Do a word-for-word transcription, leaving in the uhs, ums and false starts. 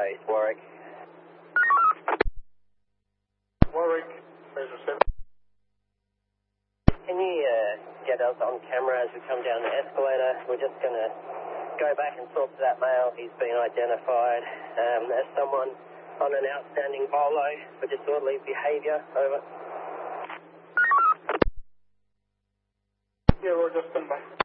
East Warwick. Warwick, Fraser seven. Can you uh, get us on camera as we come down the escalator? We're just going to go back and talk to that male. He's been identified um, as someone on an outstanding bolo for disorderly behaviour. Over. Yeah, we're just standing by.